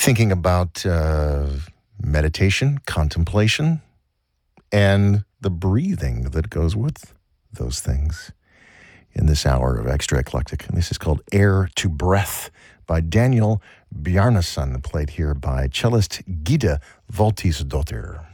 thinking about meditation, contemplation, and the breathing that goes with those things in this hour of Extra Eclectic. And this is called Air to Breath by Daniel Bjarnason, played here by cellist Gide Voltisdottir.